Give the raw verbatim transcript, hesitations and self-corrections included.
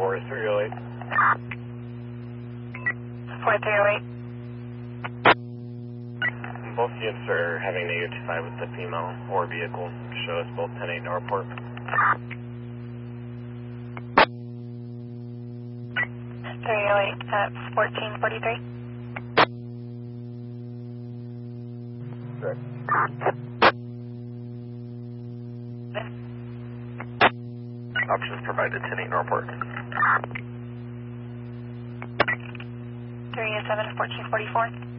four three oh eight. four three oh eight. Both units are having negative two five with the female or vehicle. Show us both ten eight Northport. three oh eight at fourteen forty-three. Correct. Options provided, ten eight Northport. three oh seven, fourteen forty-four.